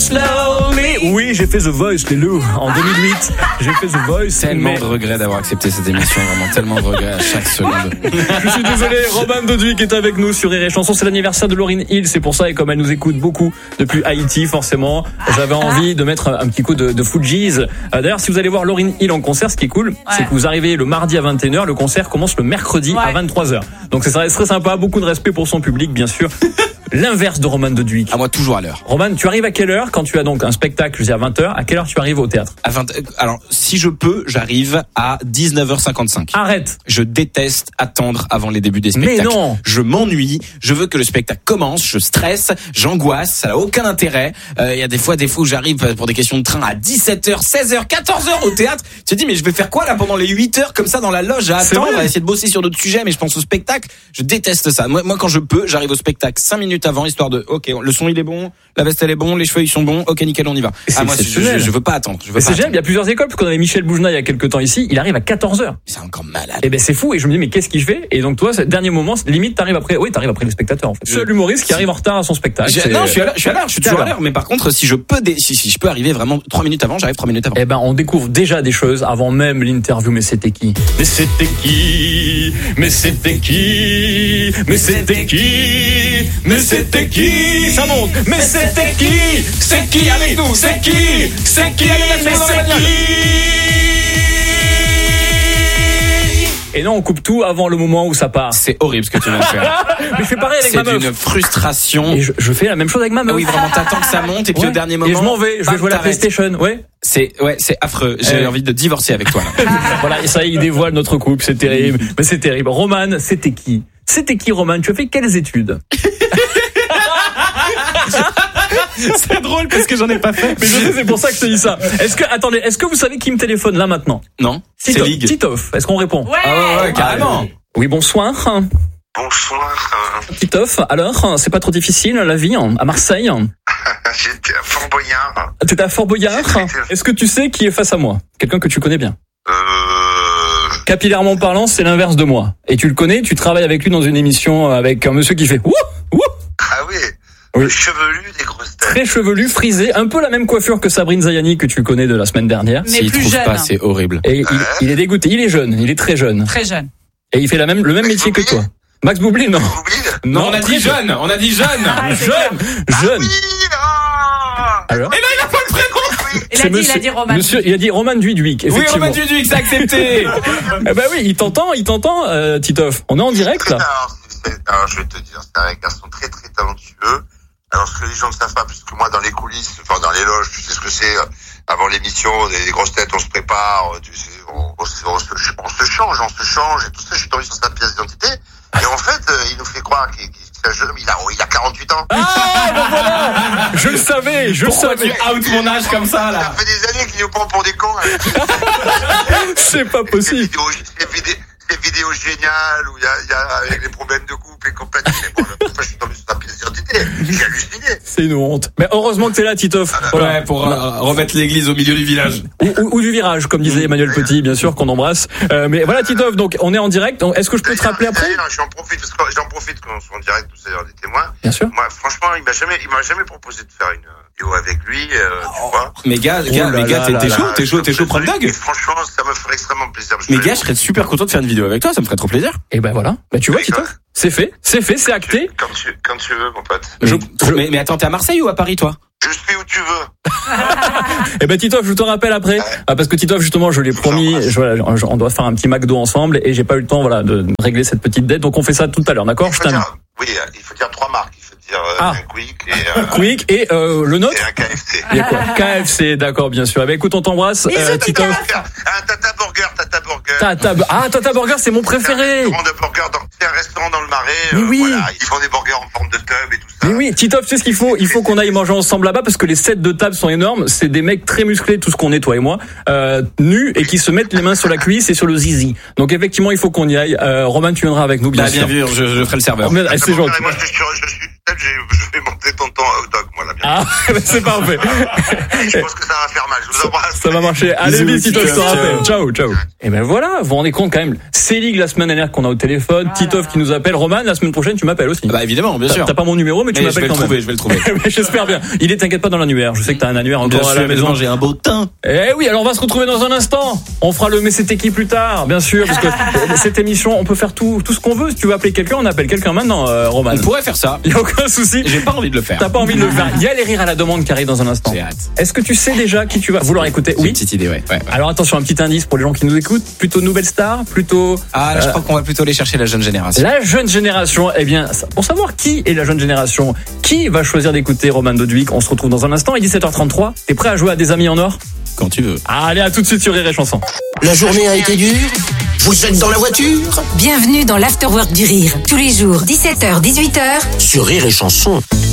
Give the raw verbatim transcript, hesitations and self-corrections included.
slowly. Oui, j'ai fait The Voice, les loups, en deux mille huit. J'ai fait The Voice. Tellement mais... de regrets d'avoir accepté cette émission, vraiment tellement de regrets à chaque seconde. Je suis désolé, Roman Doduic est avec nous sur Rire et Chanson. C'est l'anniversaire de Lauryn Hill, c'est pour ça, et comme elle nous écoute beaucoup depuis Haïti, forcément, j'avais envie de mettre un petit coup de, de Fujis. D'ailleurs, si vous allez voir Lauryn Hill en concert, ce qui est cool, ouais. c'est que vous arrivez le mardi à vingt et une heures, le concert commence le mercredi ouais. à vingt-trois heures. Donc c'est très sympa, beaucoup de respect pour son public, bien sûr. L'inverse de Roman Doduic. À moi, toujours à l'heure. Roman, tu arrives à quelle heure quand tu as donc un spectacle, je dis à vingt heures, à quelle heure tu arrives au théâtre? À vingt Alors, si je peux, j'arrive à dix-neuf heures cinquante-cinq. Arrête. Je déteste attendre avant les débuts des spectacles. Mais non. Je m'ennuie, je veux que le spectacle commence, je stresse, j'angoisse, ça n'a aucun intérêt. Il euh, y a des fois, des fois où j'arrive pour des questions de train à dix-sept heures, seize heures, quatorze heures au théâtre. Tu te dis, mais je vais faire quoi là pendant les huit heures comme ça dans la loge à attendre, à essayer de bosser sur d'autres sujets, mais je pense au spectacle. Je déteste ça. Moi, moi quand je peux, j'arrive au spectacle cinq minutes avant, histoire de, ok, le son il est bon, la veste elle est bon, les cheveux ils sont bons, ok nickel on y va. Ah, moi je, je, je veux pas attendre. Je veux mais pas c'est génial, il y a plusieurs écoles, parce qu'on avait Michel Boujna il y a quelques temps ici, il arrive à quatorze heures. C'est encore malade. Et ben c'est fou, et je me dis mais qu'est-ce qu'il fait? Et donc toi, ce dernier moment, limite t'arrives après, oui t'arrives après les spectateurs en fait. Je... Seul humoriste qui arrive en retard à son spectacle. Je... Non, je suis à l'heure, je suis à l'heure, je suis toujours à l'heure. Mais par contre, si je peux, dé... si, si je peux arriver vraiment trois minutes avant, j'arrive trois minutes avant. Eh ben on découvre déjà des choses avant même l'interview. Mais c'était qui? Mais c'était qui? Mais c'était qui? Mais c'était qui? Mais c'était qui? Ça monte. Mais c'était qui? C'est qui avec nous? C'est qui? C'est qui? Mais c'est qui? Et non, on coupe tout avant le moment où ça part. C'est horrible ce que tu viens de faire. Mais je fais pareil avec c'est ma meuf. C'est d'une frustration. Et je, je fais la même chose avec ma meuf. Ah oui, vraiment, t'attends que ça monte et puis ouais. au dernier moment. Et je m'en vais, je vais jouer à la PlayStation, ouais. C'est, ouais, c'est affreux. J'ai euh... envie de divorcer avec toi, là. Voilà, et ça, il dévoile notre couple, c'est terrible. Mais c'est terrible. Roman, c'était qui? C'était qui, Roman? Tu as fait quelles études? C'est drôle parce que j'en ai pas fait. Mais je sais, c'est pour ça que je te dis ça. Est-ce que, attendez, est-ce que vous savez qui me téléphone là maintenant? Non. Titoff. C'est Titoff. Est-ce qu'on répond? Ouais. Ah ouais, ouais, carrément. Oui, bonsoir. Bonsoir. Titoff, alors, c'est pas trop difficile la vie à Marseille? J'étais à Fort Boyard. T'étais à Fort Boyard? Est-ce que tu sais qui est face à moi? Quelqu'un que tu connais bien? Euh... Capillairement parlant, c'est l'inverse de moi. Et tu le connais, tu travailles avec lui dans une émission avec un monsieur qui fait ouh, ouh. Ah oui. Oui. Chevelu des grosses têtes. Très chevelu, frisé, un peu la même coiffure que Sabrine Zayani que tu connais de la semaine dernière. Mais S'il plus trouve jeune. pas, c'est horrible. Et il, il est dégoûté, il est jeune, il est très jeune. Très jeune. Et il fait la même, le même Max métier Boublil que toi. Max Boublil, non. Boublil Non, on a dit jeune, on a dit jeune. Ah, jeune, jeune. Oui, ah Alors? Et là, il a pas le prénom. Il a dit, il a dit Roman. Monsieur, il a dit Roman Duduic, effectivement. Oui, Roman Duduic, c'est accepté. Eh ben oui, il t'entend, il t'entend, euh, Titoff. On est en direct, là. Alors, alors, je vais te dire, c'est un garçon très très talentueux. Alors, ce que les gens ne savent pas, puisque moi, dans les coulisses, enfin, dans les loges, tu sais ce que c'est, avant l'émission, les grosses têtes, on se prépare, tu sais, on, on, se, on, se, on se change, on se change, et tout ça, je suis tombé sur sa pièce d'identité, et en fait, il nous fait croire qu'il, qu'il est un jeune homme, il a, il a quarante-huit ans. Ah, ben voilà! Je le savais, je le Pourquoi savais. tu out mon âge comme ça, là? Ça fait des années qu'il nous prend pour des cons, hein. C'est pas Ces possible. vidéos, ces vidéos, ces vidéos géniales, où il y a, il y a, avec les problèmes de couple et compagnie, mais bon, je suis tombé sur sa pièce d'identité, j'ai halluciné. C'est une honte. Mais heureusement que t'es là, Titoff. Voilà. Ouais, pour euh, remettre l'église au milieu du village. Ou, ou, ou du virage, comme disait Emmanuel Petit, bien sûr, qu'on embrasse. Euh, mais voilà, Titoff, donc on est en direct. Est-ce que je peux te rappeler après? J'en profite, parce que j'en profite qu'on soit en direct, tous ces heures des témoins. Bien sûr. Moi, franchement, il m'a jamais, il m'a jamais proposé de faire une vidéo avec lui, euh, tu vois. Mais gars, gars, Oh là mais gars, là t'es là chaud, là. t'es chaud, t'es chaud, prendre Et dog. franchement, ça me ferait extrêmement plaisir. Mais gars, je serais super content de faire une vidéo avec toi, ça me ferait trop plaisir. Et ben voilà. Bah tu vois, Titoff, c'est fait, c'est fait, c'est acté. Quand tu, quand tu veux, mon pote. Je- Mais, je- mais, mais attends, t'es à Marseille ou à Paris, toi? Je suis où tu veux. Eh ben Titoff, je te rappelle après, ah, parce que Titoff justement, je l'ai promis, je, voilà, je- on doit faire un petit McDo ensemble et j'ai pas eu le temps, voilà, de régler cette petite dette, donc on fait ça tout à l'heure, d'accord? Il Je faut t'invite. dire, oui, il faut dire trois marques. Il faut dire euh, Ah. un Quick et, euh, Quick et euh, le nôtre. et un K F C. Il y a quoi? K F C, d'accord, bien sûr. Eh ben écoute, on t'embrasse, euh, Titoff. Un Tata Burger, Tata Burger. Tata, ah Tata Burger, c'est mon C'est un préféré. restaurant de burger dans, c'est un restaurant dans le Marais. Mais euh, oui. Voilà, ils font des burgers en forme de tub et tout ça. Mais oui, Titoff, tu sais ce qu'il faut? Il faut qu'on aille manger ensemble là-bas parce que les sets de table sont énormes. C'est des mecs très musclés, tout ce qu'on est, toi et moi, euh, nus et qui se mettent les mains sur la cuisse et sur le zizi. Donc effectivement, il faut qu'on y aille. Euh, Roman, tu viendras avec nous, bien Bah, sûr. bien vu, je, je ferai le serveur. Mais, eh, c'est Tata Burger, gentil. et moi, je suis, je suis peut-être je, je vais monter tonton hot dog, moi, là, bien. Ah, c'est parfait. Je pense que ça va faire mal. Je vous embrasse. Ça va marcher. Allez, Bisous, vite, Titoff, je te ciao, rappelle. ciao. Ciao, ciao. Et ben voilà, vous vous rendez compte quand même. Célig la semaine dernière qu'on a au téléphone, Titoff qui nous appelle, Roman, la semaine prochaine tu m'appelles aussi. Bah évidemment, bien T'as- sûr. T'as pas mon numéro, mais tu Mais je vais m'appelles le quand trouver, même. je vais le trouver. Mais j'espère bien. Il est, t'inquiète pas, dans l'annuaire. Je sais que t'as un annuaire Bien encore à sûr, la maison. évidemment, j'ai un beau teint. Eh oui, alors on va se retrouver dans un instant. On fera le Mais c'était qui plus tard, bien sûr, parce que cette émission, on peut faire tout, tout ce qu'on veut. Si tu veux appeler quelqu'un, on appelle quelqu'un maintenant, euh, Roman. On pourrait faire ça. Il y a aucun souci. J'ai pas envie de le faire. T'as pas envie de le faire. Il y a les rires à la demande qui arrivent dans un instant. J'ai hâte. Est-ce que tu sais déjà qui tu vas vouloir écouter? J'ai Oui. une petite idée, ouais. ouais, ouais. Alors attention, un petit indice pour les gens qui nous écoutent. Plutôt nouvelle star, plutôt Ah, là, je euh, crois qu'on va plutôt aller chercher la jeune génération. la jeune génération. Eh bien, pour savoir qui est la jeune génération, qui va choisir d'écouter Roman Doduic, on se retrouve dans un instant. Il est dix-sept heures trente-trois. T'es prêt à jouer à des amis en or? Quand tu veux. Allez, à tout de suite sur Rire et Chanson. La journée a été dure? Vous êtes dans la voiture? Bienvenue dans l'Afterwork du Rire. Tous les jours, dix-sept heures, dix-huit heures. Sur Rire et Chanson.